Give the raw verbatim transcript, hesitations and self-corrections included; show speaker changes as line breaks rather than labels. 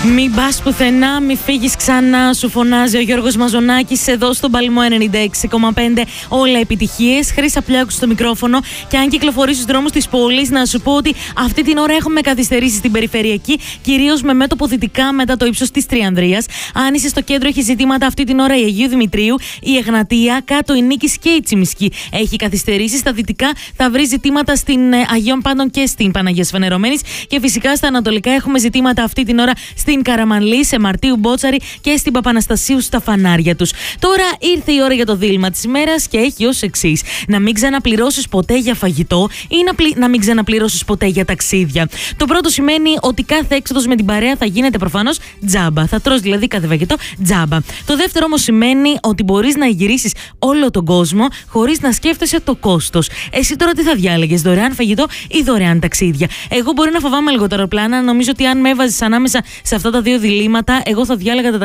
Μην πας πουθενά, μη φύγεις ξανά, σου φωνάζει ο Γιώργος Μαζονάκης εδώ στον Παλμό ενενήντα έξι κόμμα πέντε. Όλα επιτυχίες. Χρύσα Πλιάκου στο μικρόφωνο. Και αν κυκλοφορείς στους δρόμους της πόλης, να σου πω ότι αυτή την ώρα έχουμε καθυστερήσει στην περιφερειακή, κυρίως με μέτωπο δυτικά μετά το ύψος της Τριανδρίας. Αν είσαι στο κέντρο, έχει ζητήματα αυτή την ώρα η Αγίου Δημητρίου, η Εγνατία, κάτω η Νίκης και η Τσιμισκή. Έχει καθυστερήσει. Στα δυτικά θα βρει ζητήματα στην Αγίων Πάντων και στην Παναγίας Φανερωμένης. Και φυσικά στα ανατολικά έχουμε ζητήματα αυτή την ώρα στην Καραμανλή, σε Μαρτίου Μπότσαρη και στην Παπαναστασίου στα φανάρια τους. Τώρα ήρθε η ώρα για το δίλημμα της ημέρας και έχει ως εξής: να μην ξαναπληρώσεις ποτέ για φαγητό ή να, πλη... να μην ξαναπληρώσεις ποτέ για ταξίδια. Το πρώτο σημαίνει ότι κάθε έξοδος με την παρέα θα γίνεται προφανώς τζάμπα. Θα τρως δηλαδή κάθε φαγητό τζάμπα. Το δεύτερο όμως σημαίνει ότι μπορείς να γυρίσεις όλο τον κόσμο χωρίς να σκέφτεσαι το κόστος. Εσύ τώρα τι θα διάλεγες, δωρεάν φαγητό ή δωρεάν ταξίδια? Εγώ μπορεί να φοβάμαι λίγο τα αεροπλάνα. Νομίζω ότι αν με έβαζες ανάμεσα σε αυτά τα δύο διλήμματα, εγώ θα διάλεγα τα